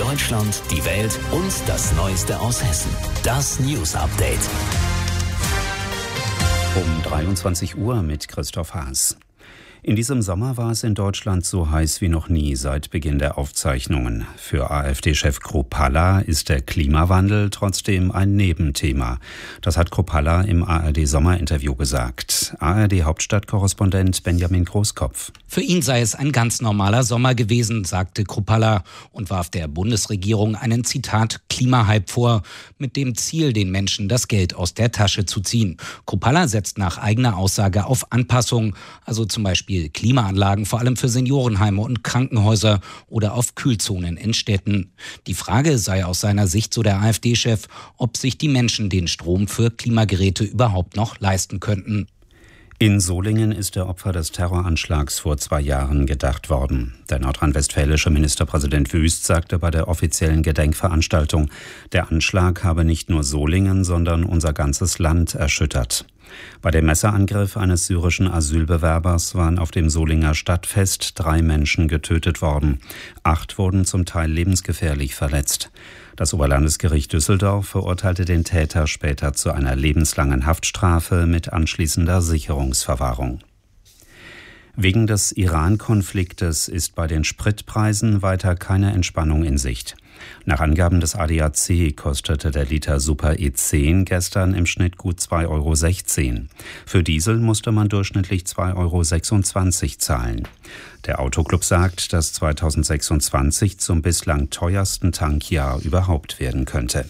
Deutschland, die Welt und das Neueste aus Hessen. Das News Update. Um 23 Uhr mit Christoph Haas. In diesem Sommer war es in Deutschland so heiß wie noch nie seit Beginn der Aufzeichnungen. Für AfD-Chef Kruppalla ist der Klimawandel trotzdem ein Nebenthema. Das hat Kruppalla im ARD-Sommerinterview gesagt. ARD-Hauptstadtkorrespondent Benjamin Großkopf. Für ihn sei es ein ganz normaler Sommer gewesen, sagte Kruppalla und warf der Bundesregierung einen, Zitat, Klimahype vor, mit dem Ziel, den Menschen das Geld aus der Tasche zu ziehen. Kruppalla setzt nach eigener Aussage auf Anpassung, also zum Beispiel Klimaanlagen, vor allem für Seniorenheime und Krankenhäuser oder auf Kühlzonen in Städten. Die Frage sei aus seiner Sicht, so der AfD-Chef, ob sich die Menschen den Strom für Klimageräte überhaupt noch leisten könnten. In Solingen ist der Opfer des Terroranschlags vor 2 Jahren gedacht worden. Der nordrhein-westfälische Ministerpräsident Wüst sagte bei der offiziellen Gedenkveranstaltung, der Anschlag habe nicht nur Solingen, sondern unser ganzes Land erschüttert. Bei dem Messerangriff eines syrischen Asylbewerbers waren auf dem Solinger Stadtfest 3 Menschen getötet worden. 8 wurden zum Teil lebensgefährlich verletzt. Das Oberlandesgericht Düsseldorf verurteilte den Täter später zu einer lebenslangen Haftstrafe mit anschließender Sicherungsverwahrung. Wegen des Iran-Konfliktes ist bei den Spritpreisen weiter keine Entspannung in Sicht. Nach Angaben des ADAC kostete der Liter Super E10 gestern im Schnitt gut 2,16 €. Für Diesel musste man durchschnittlich 2,26 € zahlen. Der Autoclub sagt, dass 2026 zum bislang teuersten Tankjahr überhaupt werden könnte.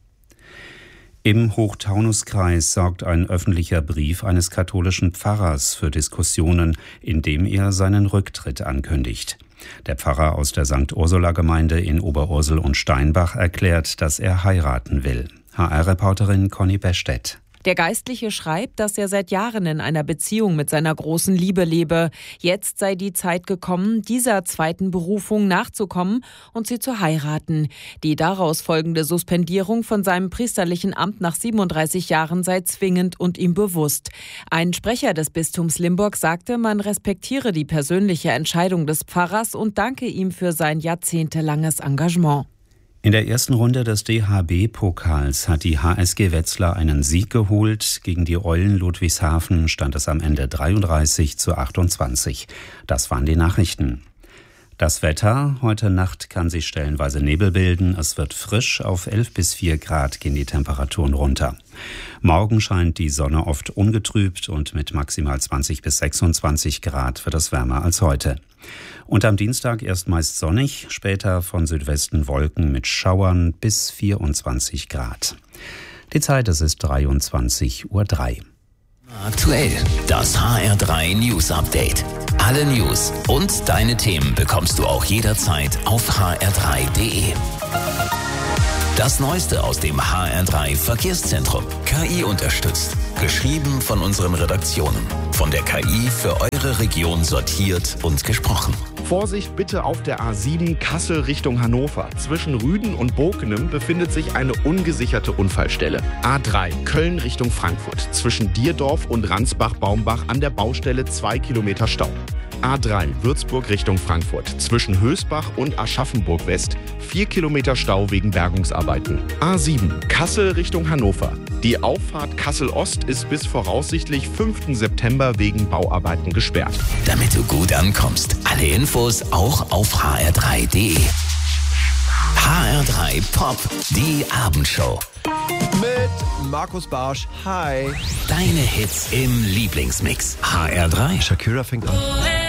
Im Hochtaunuskreis sorgt ein öffentlicher Brief eines katholischen Pfarrers für Diskussionen, in dem er seinen Rücktritt ankündigt. Der Pfarrer aus der St. Ursula-Gemeinde in Oberursel und Steinbach erklärt, dass er heiraten will. HR-Reporterin Conny Bestedt. Der Geistliche schreibt, dass er seit Jahren in einer Beziehung mit seiner großen Liebe lebe. Jetzt sei die Zeit gekommen, dieser zweiten Berufung nachzukommen und sie zu heiraten. Die daraus folgende Suspendierung von seinem priesterlichen Amt nach 37 Jahren sei zwingend und ihm bewusst. Ein Sprecher des Bistums Limburg sagte, man respektiere die persönliche Entscheidung des Pfarrers und danke ihm für sein jahrzehntelanges Engagement. In der ersten Runde des DHB-Pokals hat die HSG Wetzlar einen Sieg geholt. Gegen die Eulen Ludwigshafen stand es am Ende 33:28. Das waren die Nachrichten. Das Wetter: Heute Nacht kann sich stellenweise Nebel bilden. Es wird frisch, auf 11 bis 4 Grad gehen die Temperaturen runter. Morgen scheint die Sonne oft ungetrübt und mit maximal 20 bis 26 Grad wird es wärmer als heute. Und am Dienstag erst meist sonnig, später von Südwesten Wolken mit Schauern bis 24 Grad. Die Zeit, es ist 23:03 Uhr. Aktuell, das HR3 News Update. Alle News und deine Themen bekommst du auch jederzeit auf hr3.de. Das Neueste aus dem HR3 Verkehrszentrum. KI unterstützt. Geschrieben von unseren Redaktionen. Von der KI für eure Region sortiert und gesprochen. Vorsicht bitte auf der A7 Kassel Richtung Hannover. Zwischen Rüden und Bokenem befindet sich eine ungesicherte Unfallstelle. A3 Köln Richtung Frankfurt. Zwischen Dierdorf und Ransbach-Baumbach an der Baustelle 2 Kilometer Stau. A3 Würzburg Richtung Frankfurt. Zwischen Hösbach und Aschaffenburg West 4 Kilometer Stau wegen Bergungsarbeiten. A7 Kassel Richtung Hannover. Die Auffahrt Kassel Ost ist bis voraussichtlich 5. September wegen Bauarbeiten gesperrt. Damit du gut ankommst. Alle Infos auch auf hr3.de. HR3 Pop, die Abendshow. Mit Markus Barsch. Hi. Deine Hits im Lieblingsmix. HR3. Shakira fängt an.